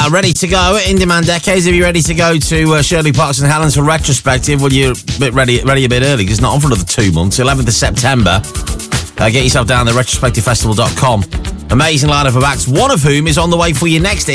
ready to go. In Demand Decades. Are you ready to go to Shirley Parks and Helens for retrospective? Well, you're a bit ready a bit early, because it's not on for another 2 months. 11th of September. Get yourself down there, retrospectivefestival.com. Amazing lineup of acts, one of whom is on the way for you next.